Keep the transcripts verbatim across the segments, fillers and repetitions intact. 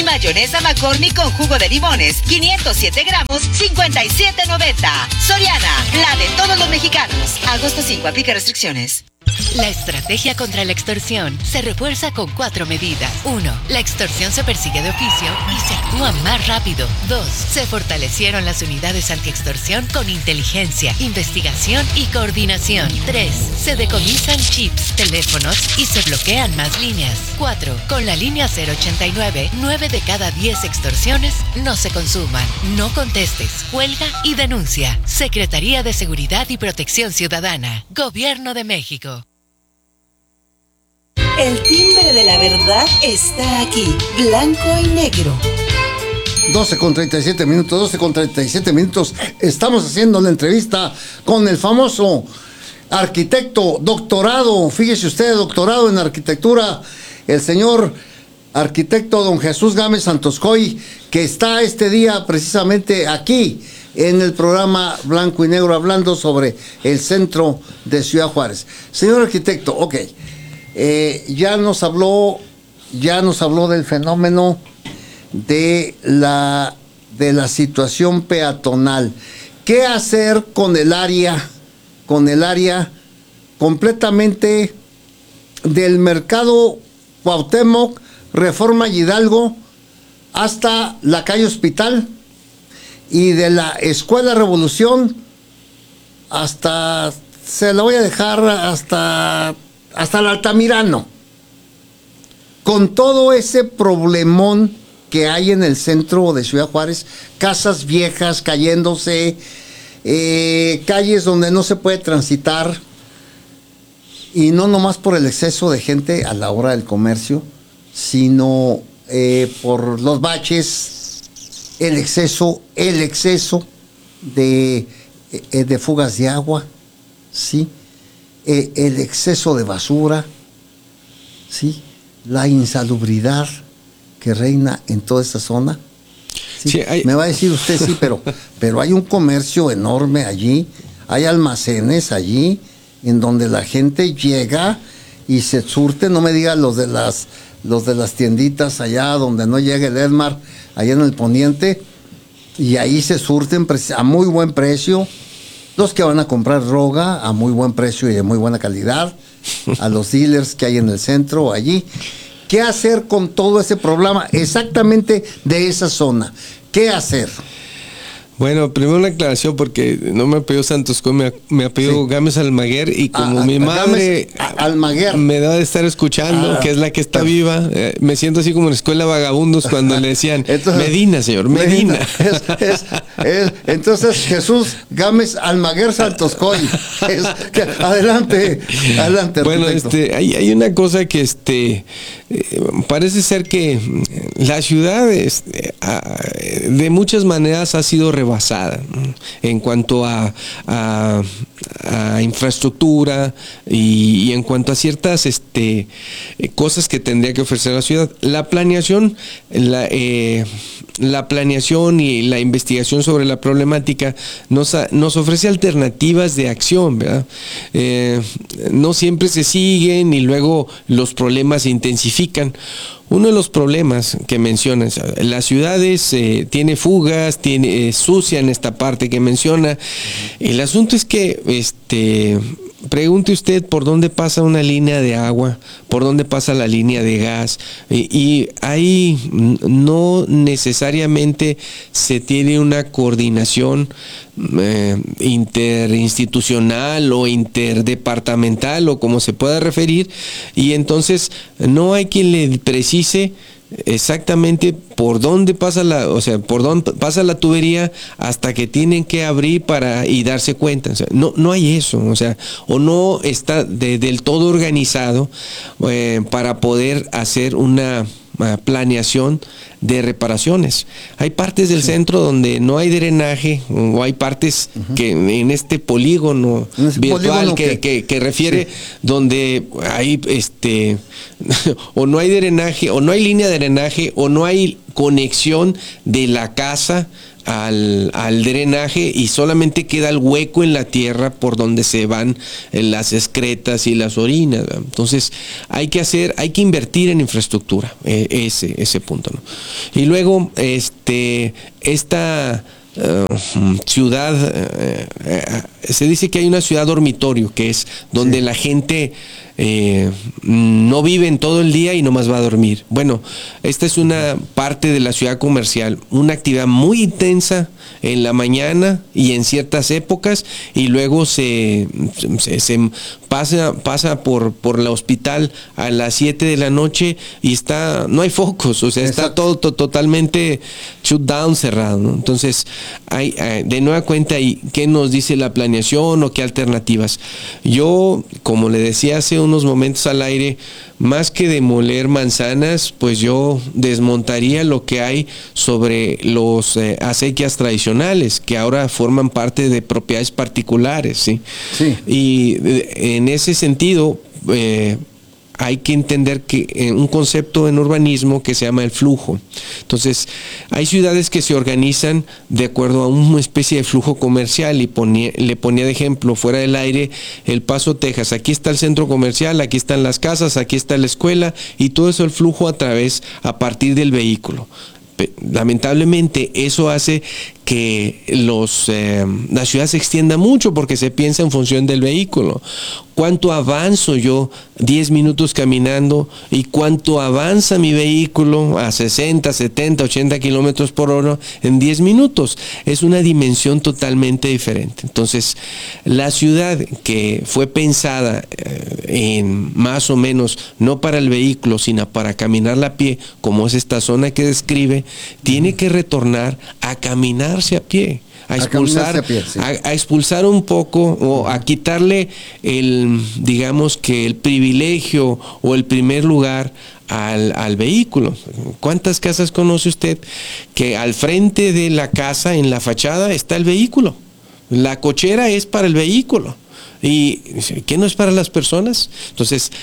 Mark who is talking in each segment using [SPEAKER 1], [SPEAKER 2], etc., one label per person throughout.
[SPEAKER 1] Y mayonesa McCormick con jugo de limones, quinientos siete gramos, cincuenta y siete noventa. Soriana, la de todos los mexicanos. Agosto cinco, aplica restricciones.
[SPEAKER 2] La estrategia contra la extorsión se refuerza con cuatro medidas. Uno, la extorsión se persigue de oficio y se actúa más rápido. Dos, se fortalecieron las unidades antiextorsión con inteligencia, investigación y coordinación. Tres, se decomisan chips, teléfonos y se bloquean más líneas. Cuatro, con la línea cero ochenta y nueve, nueve de cada diez extorsiones no se consuman. No contestes, cuelga y denuncia. Secretaría de Seguridad y Protección Ciudadana. Gobierno de México.
[SPEAKER 3] El timbre de la verdad está aquí, blanco y negro.
[SPEAKER 4] doce con treinta y siete minutos, doce con treinta y siete minutos. Estamos haciendo la entrevista con el famoso arquitecto, doctorado, fíjese usted, doctorado en arquitectura, el señor arquitecto don Jesús Gámez Santoscoy, que está este día precisamente aquí en el programa Blanco y Negro hablando sobre el centro de Ciudad Juárez. Señor arquitecto, ok. Eh, ya nos habló, ya nos habló del fenómeno de la de la situación peatonal. ¿Qué hacer con el área, con el área completamente del mercado Cuauhtémoc, Reforma y Hidalgo hasta la calle Hospital y de la Escuela Revolución hasta, se la voy a dejar hasta hasta el Altamirano, con todo ese problemón que hay en el centro de Ciudad Juárez, casas viejas cayéndose, eh, calles donde no se puede transitar, y no nomás por el exceso de gente a la hora del comercio, sino eh, por los baches, el exceso, el exceso de, eh, de fugas de agua, ¿sí? Eh, el exceso de basura, ¿sí? La insalubridad que reina en toda esta zona. ¿Sí? Sí, hay... Me va a decir usted sí, pero, pero hay un comercio enorme allí, hay almacenes allí, en donde la gente llega y se surte, no me diga los de las, los de las tienditas allá donde no llega el Edmar, allá en el poniente, y ahí se surten a muy buen precio. Los que van a comprar droga a muy buen precio y de muy buena calidad, a los dealers que hay en el centro allí. ¿Qué hacer con todo ese problema exactamente de esa zona? ¿Qué hacer?
[SPEAKER 5] Bueno, primero una aclaración porque no me apellido Santoscoy, me, me apellido sí. Gámez Almaguer, y como a, mi madre
[SPEAKER 4] Almaguer
[SPEAKER 5] me da de estar escuchando, ah, que es la que está pero, viva, eh, me siento así como en la escuela vagabundos cuando le decían entonces, Medina, señor, Medina. Medina. Es, es, es, entonces Jesús Gámez Almaguer Santoscoy. Es, que, adelante, adelante. Bueno, arquitecto. este, hay, hay una cosa que este eh, parece ser que la ciudad este, a, de muchas maneras ha sido rebasada basada en cuanto a, a, a infraestructura y, y en cuanto a ciertas este, cosas que tendría que ofrecer la ciudad. La planeación, la, eh, la planeación y la investigación sobre la problemática nos, nos ofrece alternativas de acción, ¿verdad? Eh, no siempre se siguen y luego los problemas se intensifican. Uno de los problemas que mencionas, las ciudades eh, tiene fugas, tiene eh, sucia en esta parte que menciona. El asunto es que, este, pregunte usted por dónde pasa una línea de agua, por dónde pasa la línea de gas, y, y ahí no necesariamente se tiene una coordinación eh, interinstitucional o interdepartamental o como se pueda referir, y entonces no hay quien le precise exactamente por dónde pasa la, o sea, por dónde pasa la tubería hasta que tienen que abrir para y darse cuenta. O sea, no, no hay eso, o sea, o no está de, del todo organizado eh, para poder hacer una uh, planeación de reparaciones. Hay partes del sí. centro donde no hay drenaje, o hay partes uh-huh. que en este polígono en ese virtual polígono que, que, que, que refiere sí. donde hay este o no hay drenaje, o no hay línea de drenaje, o no hay conexión de la casa al, al drenaje y solamente queda el hueco en la tierra por donde se van las excretas y las orinas, ¿verdad? Entonces hay que hacer, hay que invertir en infraestructura, eh, ese, ese punto, ¿no? Y luego, este, esta Uh, ciudad, uh, uh, se dice que hay una ciudad dormitorio, que es donde sí. la gente eh, no vive en todo el día y nomás va a dormir. Bueno, esta es una parte de la ciudad comercial, una actividad muy intensa en la mañana y en ciertas épocas, y luego se, se, se pasa, pasa por, por el hospital a las siete de la noche y está, no hay focos, o sea, Exacto. está todo to, totalmente shut down, cerrado, ¿no? Entonces, hay, hay, de nueva cuenta, ¿qué nos dice la planeación o qué alternativas? Yo, como le decía hace unos momentos al aire, más que demoler manzanas, pues yo desmontaría lo que hay sobre los eh, acequias tradicionales, que ahora forman parte de propiedades particulares, ¿sí? Sí. Y eh, en ese sentido, eh, hay que entender que eh, un concepto en urbanismo que se llama el flujo. Entonces, hay ciudades que se organizan de acuerdo a una especie de flujo comercial, y ponía, le ponía de ejemplo fuera del aire El Paso, Texas. Aquí está el centro comercial, aquí están las casas, aquí está la escuela, y todo eso el flujo a través, a partir del vehículo. Lamentablemente eso hace que los, eh, la ciudad se extienda mucho porque se piensa en función del vehículo. ¿Cuánto avanzo yo diez minutos caminando y cuánto avanza mi vehículo a sesenta, setenta, ochenta kilómetros por hora en diez minutos? Es una dimensión totalmente diferente. Entonces, la ciudad que fue pensada eh, en más o menos no para el vehículo, sino para caminar a pie, como es esta zona que describe, tiene que retornar a caminarse a pie. A expulsar, a, pie, sí. a, a expulsar un poco o a quitarle el, digamos que el privilegio o el primer lugar al, al vehículo. ¿Cuántas casas conoce usted que al frente de la casa, en la fachada, está el vehículo? La cochera es para el vehículo. ¿Y qué no es para las personas? Entonces,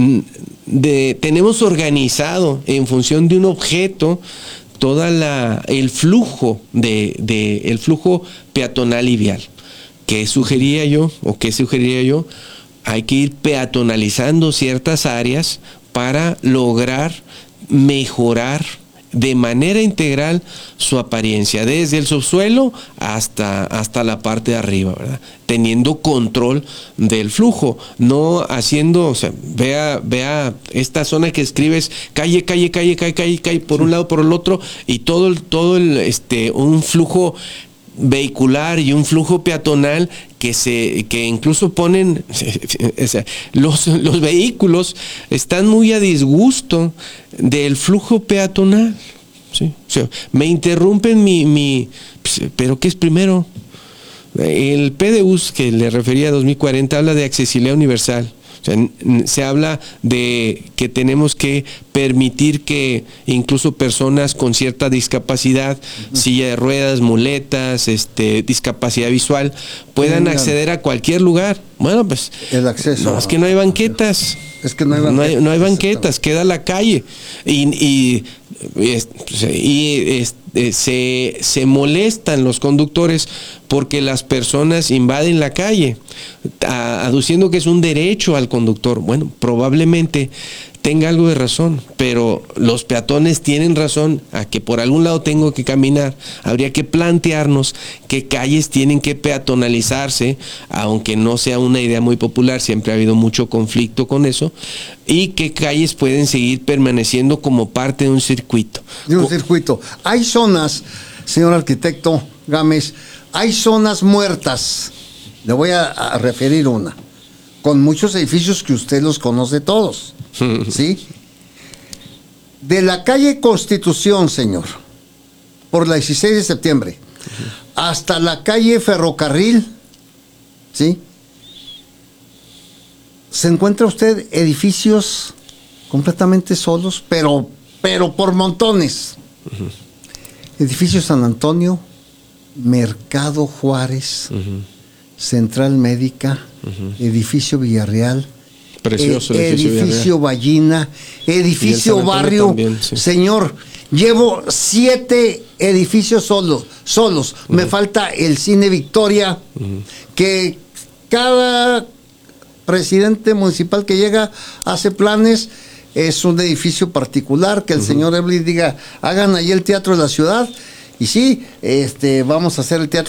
[SPEAKER 5] de, tenemos organizado en función de un objeto toda la el flujo de, de el flujo peatonal y vial. ¿Qué sugería yo o qué sugeriría yo? Hay que ir peatonalizando ciertas áreas para lograr mejorar de manera integral su apariencia, desde el subsuelo hasta, hasta la parte de arriba, ¿verdad? Teniendo control del flujo, no haciendo, o sea, vea, vea esta zona que escribes, calle, calle, calle, calle, calle, calle, por un lado, por el otro, y todo el, todo el, este, un flujo vehicular y un flujo peatonal que se que incluso ponen o sea, los, los vehículos están muy a disgusto del flujo peatonal, ¿sí? O sea, me interrumpen mi, mi pero ¿qué es primero? El P D U S que le refería a dos mil cuarenta habla de accesibilidad universal. O sea, se habla de que tenemos que permitir que incluso personas con cierta discapacidad, uh-huh. silla de ruedas, muletas, este, discapacidad visual, puedan acceder a cualquier lugar. Bueno, pues
[SPEAKER 4] el acceso.
[SPEAKER 5] No, es que no hay banquetas.
[SPEAKER 4] Es que no hay banquetas.
[SPEAKER 5] No hay, no hay banquetas, queda la calle. Y, y, y, y este, se, se molestan los conductores porque las personas invaden la calle, aduciendo que es un derecho al conductor. Bueno, probablemente tenga algo de razón, pero los peatones tienen razón a que por algún lado tengo que caminar. Habría que plantearnos qué calles tienen que peatonalizarse, aunque no sea una idea muy popular, siempre ha habido mucho conflicto con eso, y qué calles pueden seguir permaneciendo como parte de un circuito.
[SPEAKER 4] De un circuito. Hay zonas, señor arquitecto Gámez, hay zonas muertas. Le voy a, a referir una, con muchos edificios que usted los conoce todos. ¿Sí? De la calle Constitución, señor, por la dieciséis de septiembre, hasta la calle Ferrocarril, ¿sí? Se encuentra usted edificios completamente solos, pero, pero por montones. Uh-huh. Edificio San Antonio, Mercado Juárez, uh-huh. Central Médica, uh-huh. Edificio Villarreal,
[SPEAKER 5] precioso
[SPEAKER 4] eh, edificio, edificio Ballina, edificio Barrio, también, sí. Señor, Llevo siete edificios solos, solos. Uh-huh. Me falta el Cine Victoria, uh-huh. que cada presidente municipal que llega hace planes. Es un edificio particular que el uh-huh. señor Eblin diga, hagan ahí el Teatro de la Ciudad. Y sí, este, vamos a hacer el Teatro